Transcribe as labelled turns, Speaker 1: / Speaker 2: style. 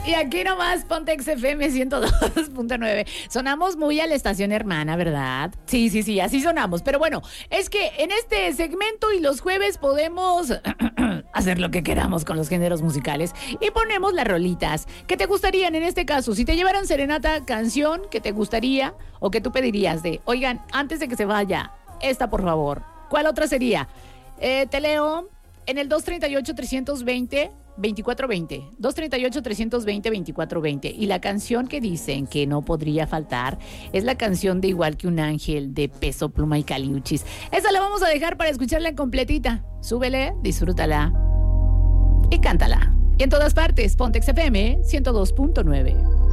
Speaker 1: Y aquí nomás Pontex FM 102.9. Sonamos muy a la estación hermana, ¿verdad? Sí, así sonamos. Pero bueno, es que en este segmento y los jueves podemos hacer lo que queramos con los géneros musicales y ponemos las rolitas que te gustarían en este caso. Si te llevaran serenata, canción que te gustaría o que tú pedirías de, oigan, antes de que se vaya, esta por favor. ¿Cuál otra sería? Te leo en el 238-320-2420. 238-320-2420. Y la canción que dicen que no podría faltar es la canción de Igual que un ángel de Peso Pluma y Caliuchis. Esa la vamos a dejar para escucharla completita. Súbele, disfrútala y cántala. Y en todas partes, Pontex FM 102.9.